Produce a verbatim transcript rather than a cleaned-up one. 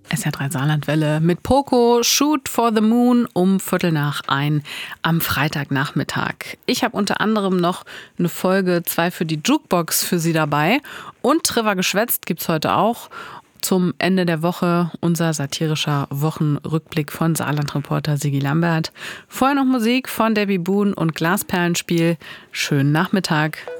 S R drei Saarlandwelle mit Poco, Shoot for the Moon um Viertel nach ein am Freitagnachmittag. Ich habe unter anderem noch eine Folge zwei für die Jukebox für Sie dabei und Trivia geschwätzt gibt's heute auch. Zum Ende der Woche unser satirischer Wochenrückblick von Saarland-Reporter Sigi Lambert. Vorher noch Musik von Debbie Boone und Glasperlenspiel. Schönen Nachmittag.